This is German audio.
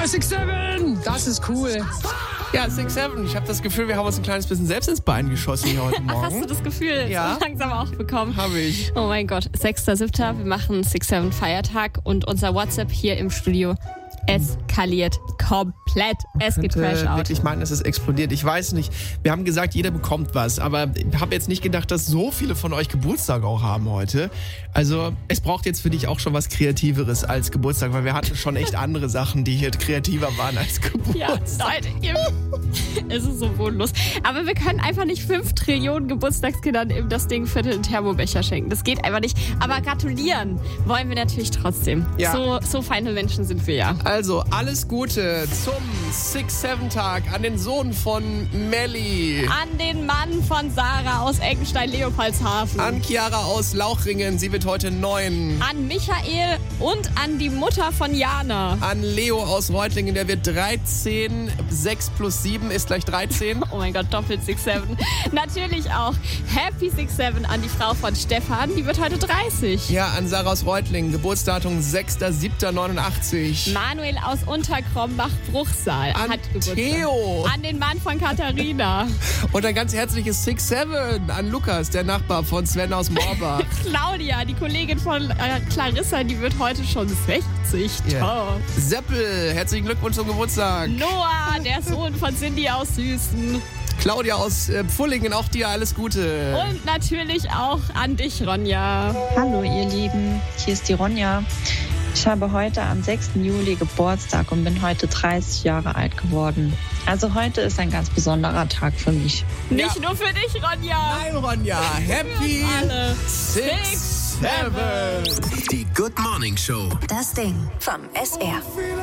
6-7, das ist cool. Ja, 6-7. Ich habe das Gefühl, wir haben uns ein kleines bisschen selbst ins Bein geschossen hier heute Morgen. Hast du das Gefühl Ja. so langsam auch bekommen? Habe ich. Oh mein Gott, 6.7. Wir machen 6-7 Feiertag und unser WhatsApp hier im Studio eskaliert komplett. Es geht crash out. Wirklich meinen, es ist explodiert. Ich weiß nicht. Wir haben gesagt, jeder bekommt was, aber ich habe jetzt nicht gedacht, dass so viele von euch Geburtstag auch haben heute. Also es braucht jetzt für dich auch schon was Kreativeres als Geburtstag, weil wir hatten schon echt andere Sachen, die hier kreativer waren als Geburtstag. Ja, Leute, es ist so bodenlos. Aber wir können einfach nicht 5 Trillionen Geburtstagskindern eben das Ding für den Thermobecher schenken. Das geht einfach nicht. Aber gratulieren wollen wir natürlich trotzdem. Ja. So feine Menschen sind wir ja. Also, alles Gute zum 6-7-Tag an den Sohn von Melli, An den Mann von Sarah aus Eckenstein-Leopoldshafen. an Chiara aus Lauchringen, sie wird heute 9, An Michael und an die Mutter von Jana. an Leo aus Reutlingen, der wird 13, 6 plus 7 ist gleich 13. Oh mein Gott, doppelt 6-7. Natürlich auch Happy 6-7 an die Frau von Stefan, die wird heute 30. Ja, an Sarah aus Reutlingen, Geburtsdatum 6.7.89. Manuel aus Unterkrombach-Bruchsal An hat Geburtstag. Theo. An den Mann von Katharina. Und ein ganz herzliches 6-7 an Lukas, der Nachbar von Sven aus Moorbach. Claudia, die Kollegin von Clarissa, die wird heute schon 60. Ja. Seppel, herzlichen Glückwunsch zum Geburtstag. Noah, der Sohn von Cindy aus Süßen. Claudia aus Pfullingen, auch dir alles Gute. Und natürlich auch an dich, Ronja. Hallo ihr Lieben, hier ist die Ronja. Ich habe heute am 6. Juli Geburtstag und bin heute 30 Jahre alt geworden. Also heute ist ein ganz besonderer Tag für mich. Nicht nur für dich, Ronja. Nein, Ronja, happy Alle. 6-7. Die Good Morning Show. Das Ding vom SR.